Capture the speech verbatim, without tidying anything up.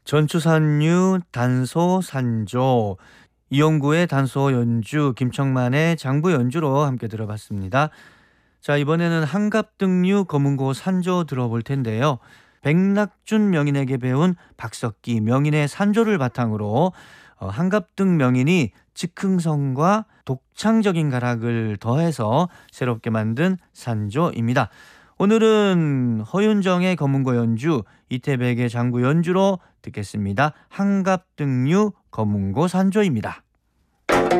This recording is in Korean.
전추산류 단소 산조, 이용구의 단소 연주, 김청만의 장부 연주로 함께 들어봤습니다. 자, 이번에는 한갑등류 검은고 산조 들어볼 텐데요. 백낙준 명인에게 배운 박석기 명인의 산조를 바탕으로 어, 한갑등 명인이 즉흥성과 독창적인 가락을 더해서 새롭게 만든 산조입니다. 오늘은 허윤정의 검은고 연주, 이태백의 장구 연주로 듣겠습니다. 한갑등류 검은고 산조입니다.